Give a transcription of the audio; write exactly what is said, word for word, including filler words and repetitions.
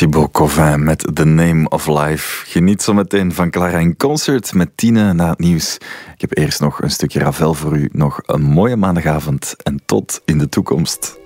Thibaut Covin met The Name of Life. Geniet zo meteen van Clara in concert met Tine na het nieuws. Ik heb eerst nog een stukje Ravel voor u. Nog een mooie maandagavond en tot in de toekomst.